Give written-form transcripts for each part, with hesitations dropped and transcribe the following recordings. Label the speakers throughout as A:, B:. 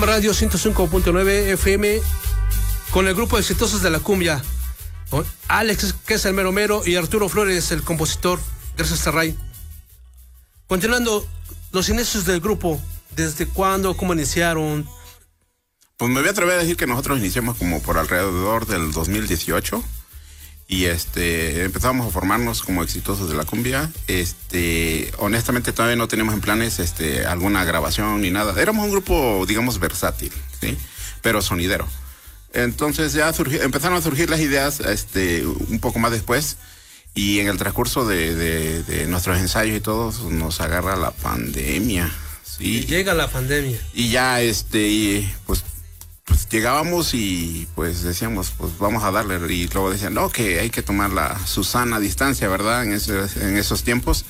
A: Radio 105.9 FM con el grupo Exitosos de la Cumbia. Con Alex, que es el mero mero, y Arturo Flores, el compositor. Gracias, Ray. Continuando, los inicios del grupo, ¿desde cuándo? ¿Cómo iniciaron?
B: Pues me voy a atrever a decir que nosotros iniciamos como por alrededor del 2018 y empezamos a formarnos como Exitosos de la Cumbia. Honestamente todavía no teníamos en planes alguna grabación ni nada. Éramos un grupo, digamos, versátil, ¿sí? Pero sonidero. Entonces ya empezaron a surgir las ideas un poco más después, y en el transcurso de nuestros ensayos y todo nos agarra la pandemia, ¿sí?
A: Y llega la pandemia.
B: Y ya pues llegábamos y pues decíamos, pues vamos a darle, y luego decían, no, que hay que tomar la Susana distancia, ¿verdad? En esos tiempos.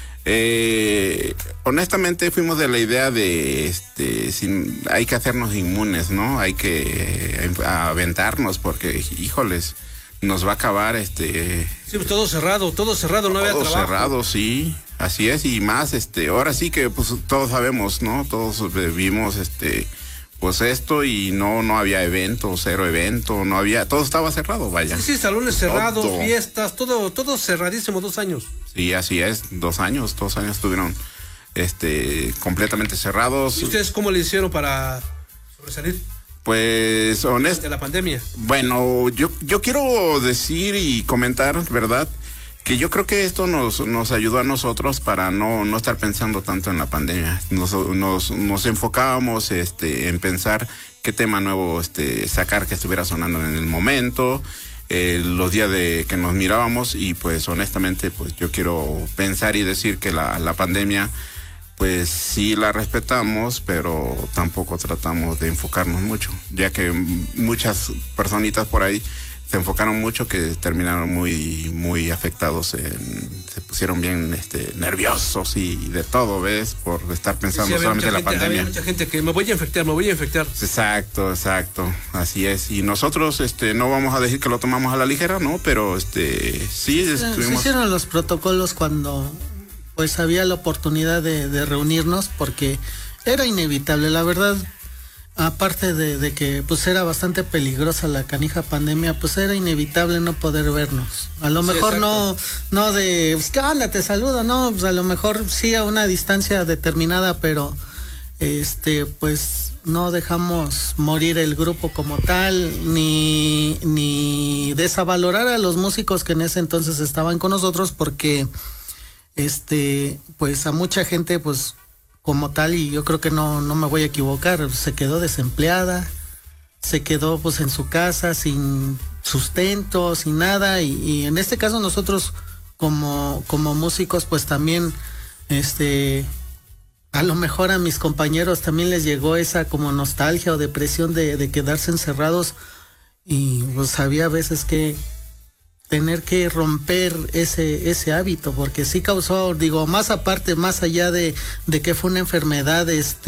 B: Honestamente fuimos de la idea de hay que hacernos inmunes, ¿no? Hay que aventarnos porque, híjoles, nos va a acabar
A: Sí, pues todo cerrado, no había trabajo. Todo cerrado,
B: sí, así es, y más, ahora sí que pues todos sabemos, ¿no? Todos vivimos pues esto, y no había cero evento, no había, todo estaba cerrado, vaya.
A: Sí, salones cerrados, todo. Fiestas, todo cerradísimo, 2 años.
B: Sí, así es, 2 años estuvieron completamente cerrados.
A: ¿Y ustedes cómo le hicieron para sobresalir?
B: Pues
A: de la pandemia.
B: Bueno, yo quiero decir y comentar, ¿verdad?, que yo creo que esto nos ayudó a nosotros para no estar pensando tanto en la pandemia. Nos enfocábamos en pensar qué tema nuevo sacar que estuviera sonando en el momento, los días que nos mirábamos, y pues honestamente pues yo quiero pensar y decir que la pandemia pues sí la respetamos, pero tampoco tratamos de enfocarnos mucho, ya que muchas personitas por ahí se enfocaron mucho, que terminaron muy afectados, se pusieron bien nerviosos y de todo, ¿ves? Por estar pensando solamente en la pandemia.
A: Había mucha gente que me voy a infectar.
B: Exacto, así es. Y nosotros no vamos a decir que lo tomamos a la ligera, ¿no? Pero sí estuvimos...
C: Se hicieron los protocolos cuando pues había la oportunidad de reunirnos, porque era inevitable, la verdad. Aparte de que pues era bastante peligrosa la canija pandemia, pues era inevitable no poder vernos. A lo mejor no de, pues, ¿qué onda? Te saludo, no, pues a lo mejor sí a una distancia determinada, pero pues no dejamos morir el grupo como tal, ni desavalorar a los músicos que en ese entonces estaban con nosotros, porque pues a mucha gente pues como tal, y yo creo que no me voy a equivocar, se quedó desempleada, se quedó pues en su casa sin sustento, sin nada, y en este caso nosotros como músicos pues también a lo mejor a mis compañeros también les llegó esa como nostalgia o depresión de quedarse encerrados, y pues había veces que tener que romper ese hábito, porque sí causó, digo, más allá de que fue una enfermedad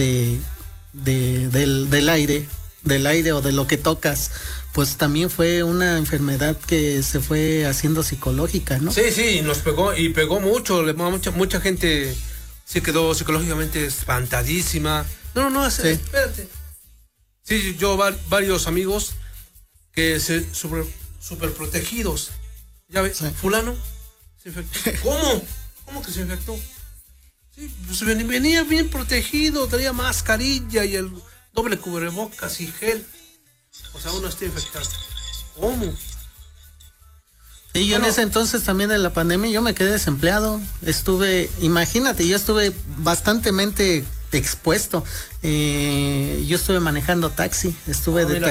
C: del aire o de lo que tocas, pues también fue una enfermedad que se fue haciendo psicológica, ¿no?
A: Sí, nos pegó mucho, mucha gente se quedó psicológicamente espantadísima. No, sí. Espérate. Sí, yo varios amigos que super protegidos. Ya ves, sí. Fulano se infectó. ¿Cómo que se infectó? Sí, pues venía bien protegido, traía mascarilla y el doble cubrebocas y gel. O sea, uno está infectado. ¿Cómo?
C: Sí, yo en ese entonces también de la pandemia yo me quedé desempleado. Imagínate, yo estuve bastantemente expuesto. Yo estuve manejando taxi, de